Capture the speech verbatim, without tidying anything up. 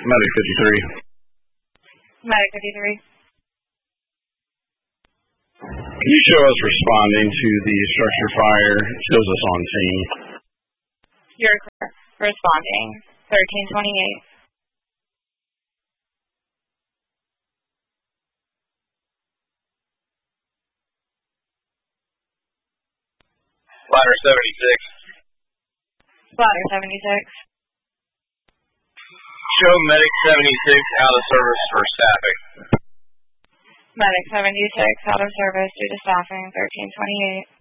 Medic fifty-three. Medic fifty-three. Can you show us responding to the structure fire? It shows us on scene. You're responding. thirteen twenty-eight. Ladder seventy-six. Ladder seventy-six. Show Medic seventy-six out of service for staffing. Medic seventy-six out of service due to staffing, thirteen twenty-eight.